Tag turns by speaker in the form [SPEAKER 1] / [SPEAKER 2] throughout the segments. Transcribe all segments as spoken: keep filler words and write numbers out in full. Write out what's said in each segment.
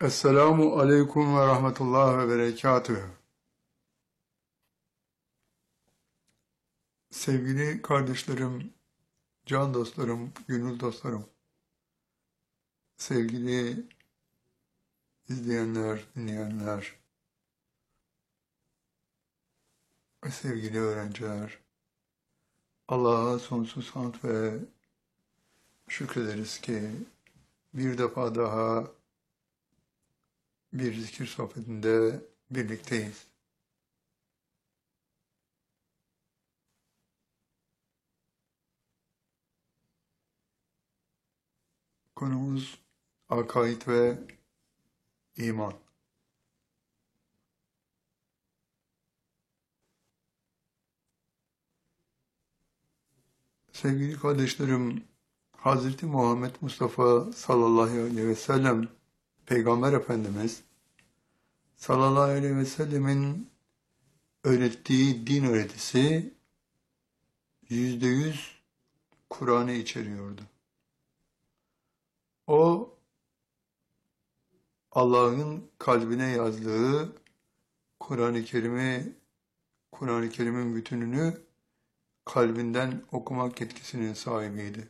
[SPEAKER 1] Esselamu aleyküm ve rahmetullah ve berekatühü. Sevgili kardeşlerim, can dostlarım, gönül dostlarım, sevgili izleyenler, dinleyenler, ve sevgili öğrenciler, Allah'a sonsuz hamd ve şükrederiz ki bir defa daha bir zikir sohbetinde birlikteyiz. Konumuz akaid ve iman. Sevgili kardeşlerim, Hazreti Muhammed Mustafa sallallahu aleyhi ve sellem Peygamber Efendimiz sallallahu aleyhi ve sellemin öğrettiği din öğretisi yüzde yüz Kur'an'ı içeriyordu. O Allah'ın kalbine yazdığı Kur'an-ı Kerim'i, Kur'an-ı Kerim'in bütününü kalbinden okumak yetkisinin sahibiydi.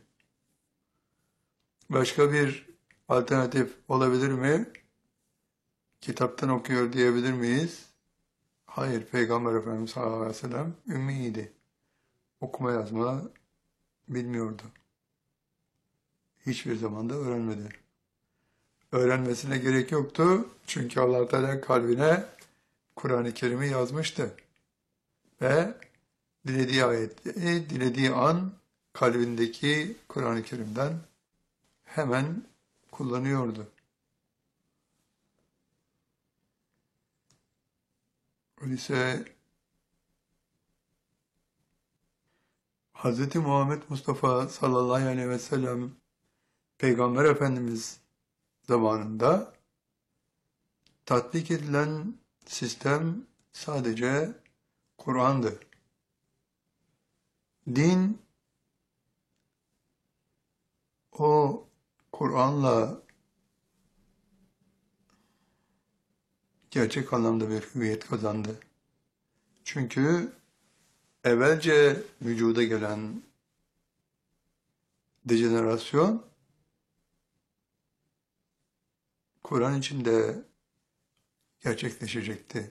[SPEAKER 1] Başka bir alternatif olabilir mi? Kitaptan okuyor diyebilir miyiz? Hayır, Peygamber Efendimiz sallallahu aleyhi ve sellem ümmiydi. Okuma yazma bilmiyordu. Hiçbir zaman da öğrenmedi. Öğrenmesine gerek yoktu. Çünkü Allah Teala kalbine Kur'an-ı Kerim'i yazmıştı. Ve dilediği ayeti, dilediği an kalbindeki Kur'an-ı Kerim'den hemen kullanıyordu. Öyleyse Hz. Muhammed Mustafa sallallahu aleyhi ve sellem Peygamber Efendimiz zamanında tatbik edilen sistem sadece Kur'an'dı. Din o Kur'an'la gerçek anlamda bir hüviyet kazandı. Çünkü evvelce vücuda gelen dejenerasyon Kur'an içinde gerçekleşecekti.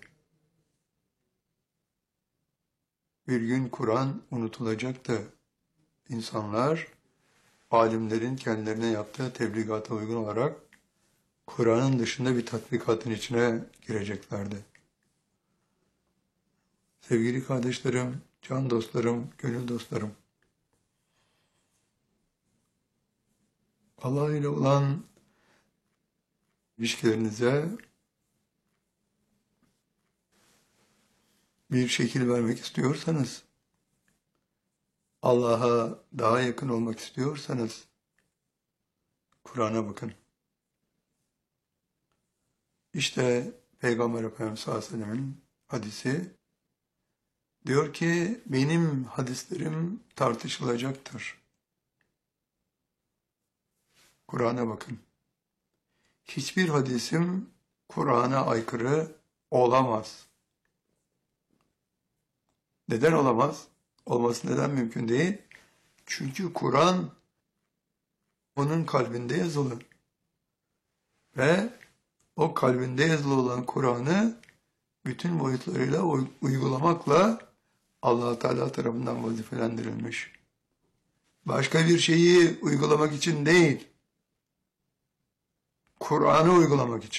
[SPEAKER 1] Bir gün Kur'an unutulacaktı. İnsanlar, alimlerin kendilerine yaptığı tebliğata uygun olarak Kur'an'ın dışında bir tatbikatın içine gireceklerdi. Sevgili kardeşlerim, can dostlarım, gönül dostlarım, Allah ile olan ilişkilerinize bir şekil vermek istiyorsanız, Allah'a daha yakın olmak istiyorsanız, Kur'an'a bakın. İşte Peygamber Efendimiz sallallahu aleyhi ve sellem'in hadisi, diyor ki, benim hadislerim tartışılacaktır. Kur'an'a bakın. Hiçbir hadisim Kur'an'a aykırı olamaz. Neden olamaz? Olması neden mümkün değil? Çünkü Kur'an onun kalbinde yazılı. Ve o kalbinde yazılı olan Kur'an'ı bütün boyutlarıyla uygulamakla Allah Teala tarafından vazifelendirilmiş. Başka bir şeyi uygulamak için değil, Kur'an'ı uygulamak için.